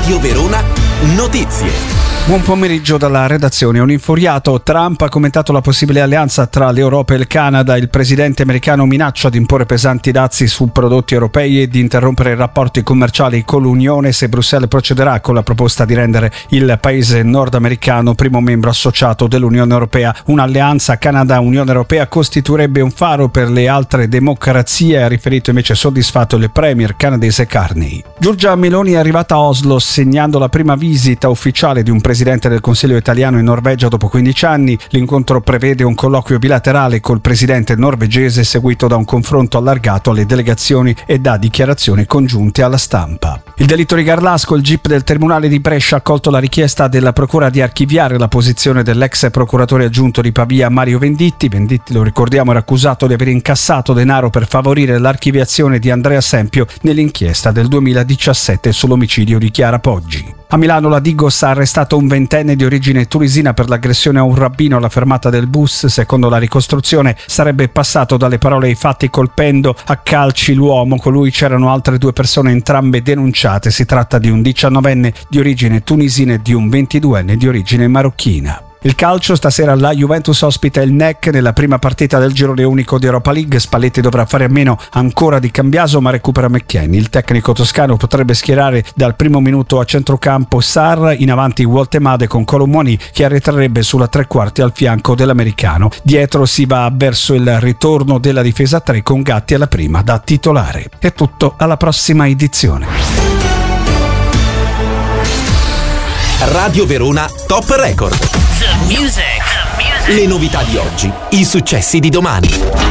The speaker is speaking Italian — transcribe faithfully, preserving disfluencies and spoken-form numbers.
Radio Verona Notizie. Buon pomeriggio dalla redazione. Un infuriato Trump ha commentato la possibile alleanza tra l'Europa e il Canada. Il presidente americano minaccia di imporre pesanti dazi su prodotti europei e di interrompere i rapporti commerciali con l'Unione se Bruxelles procederà con la proposta di rendere il paese nordamericano primo membro associato dell'Unione Europea. Un'alleanza Canada-Unione Europea costituirebbe un faro per le altre democrazie, ha riferito invece soddisfatto il premier canadese Carney. Giorgia Meloni è arrivata a Oslo segnando la prima visita ufficiale di un presidente Presidente del Consiglio italiano in Norvegia dopo quindici anni. L'incontro prevede un colloquio bilaterale col presidente norvegese seguito da un confronto allargato alle delegazioni e da dichiarazioni congiunte alla stampa. Il delitto di Garlasco, il G I P del Tribunale di Brescia ha accolto la richiesta della Procura di archiviare la posizione dell'ex procuratore aggiunto di Pavia Mario Venditti. Venditti, lo ricordiamo, era accusato di aver incassato denaro per favorire l'archiviazione di Andrea Sempio nell'inchiesta del duemiladiciassette sull'omicidio di Chiara Poggi. A Milano la Digos ha arrestato un ventenne di origine tunisina per l'aggressione a un rabbino alla fermata del bus. Secondo la ricostruzione sarebbe passato dalle parole ai fatti colpendo a calci l'uomo. Con lui c'erano altre due persone, entrambe denunciate. Si tratta di un diciannovenne di origine tunisina e di un ventiduenne di origine marocchina. Il calcio, stasera la Juventus ospita il N E C nella prima partita del girone unico di Europa League. Spalletti dovrà fare a meno ancora di Cambiaso, ma recupera McKennie. Il tecnico toscano potrebbe schierare dal primo minuto a centrocampo Sarr, in avanti Woltemade con Colomwani che arretrerebbe sulla tre quarti al fianco dell'americano. Dietro si va verso il ritorno della difesa tre con Gatti alla prima da titolare. È tutto, alla prossima edizione. Radio Verona Top Record. The music. The music. Le novità di oggi, i successi di domani.